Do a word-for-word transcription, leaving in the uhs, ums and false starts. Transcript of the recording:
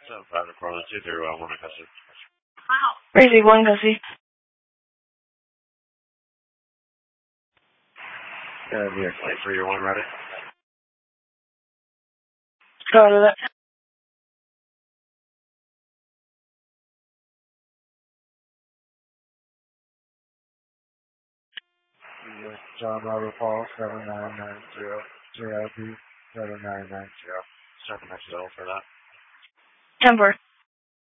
seven five to Portland, two three one, one custody. Receive one custody. Uh, V X eight three one ready. Go to that. John Robert Paul, seven nine nine zero, J I B seven nine nine zero. Second next level for that. ten four.